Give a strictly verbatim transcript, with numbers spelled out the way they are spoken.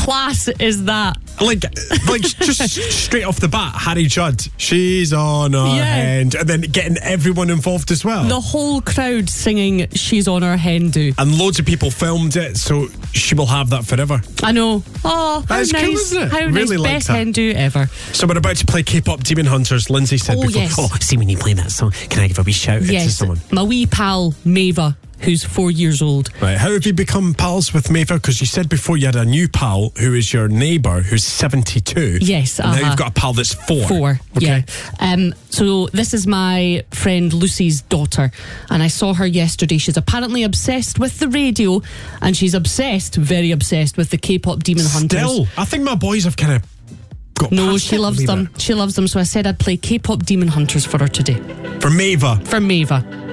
class is that? Like, like just straight off the bat, Harry Judd, she's on her Yeah. hand, and then getting everyone involved as well. The whole crowd singing She's on Her Hen Do. And loads of people filmed it, so she will have that forever. I know. Oh, how That's nice. cool, isn't it? How Really nice. like Best that. hen do ever. So we're about to play K-pop Demon Hunters. Lindsay said Oh, before, yes. oh, see, when you play that song, can I give a wee shout out to Yes. someone? My wee pal, Maeva, who's four years old. Right, how have you become pals with Maeva? Because you said before you had a new pal who is your neighbour who's seventy-two. Yes, And uh-huh. now you've got a pal that's four. Four, Okay. yeah. Um, so this is my friend Lucy's daughter, and I saw her yesterday. She's apparently obsessed with the radio, and she's obsessed, very obsessed with the K-pop Demon Hunters. Still, I think my boys have kind of got No, past she it a loves wee them. bit. She loves them. So I said I'd play K-pop Demon Hunters for her today. For Maeva. For Maeva.